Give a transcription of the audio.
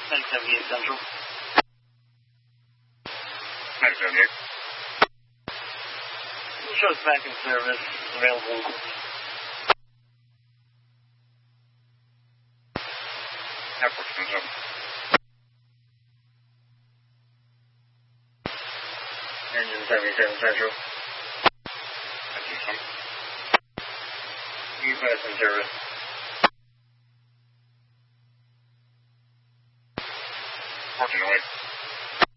978 Central. 978. Shows back in service, available. Airport Central. Engine 77 Central. Engine 1. U.S. in service.